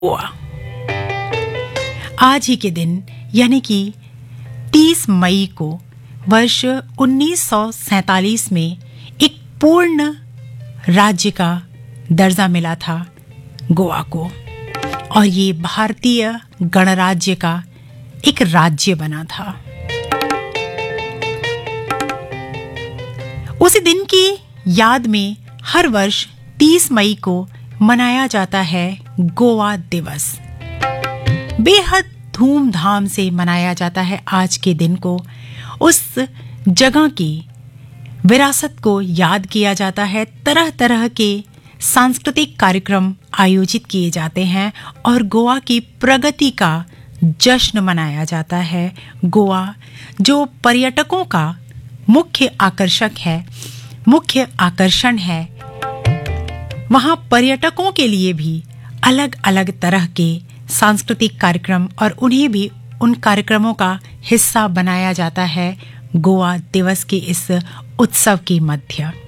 गोवा। आज ही के दिन यानी कि 30 मई को वर्ष 1947 में एक पूर्ण राज्य का दर्जा मिला था गोवा को, और ये भारतीय गणराज्य का एक राज्य बना था। उसी दिन की याद में हर वर्ष 30 मई को मनाया जाता है गोवा दिवस। बेहद धूमधाम से मनाया जाता है आज के दिन को। उस जगह की विरासत को याद किया जाता है, तरह तरह के सांस्कृतिक कार्यक्रम आयोजित किए जाते हैं और गोवा की प्रगति का जश्न मनाया जाता है। गोवा जो पर्यटकों का मुख्य आकर्षण है, वहां पर्यटकों के लिए भी अलग अलग तरह के सांस्कृतिक कार्यक्रम और उन्हें भी उन कार्यक्रमों का हिस्सा बनाया जाता है गोवा दिवस के इस उत्सव के मध्य।